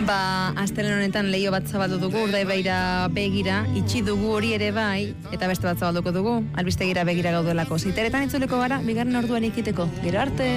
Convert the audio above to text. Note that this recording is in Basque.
Astelehen honetan leiho bat zabaldu dugu, Urdaibaira begira, itxi dugu hori ere bai, eta beste bat zabalduko dugu, albistegira begira gaudelako. Ziteretan itzuleko gara, bigarren orduan ikiteko. Gero arte!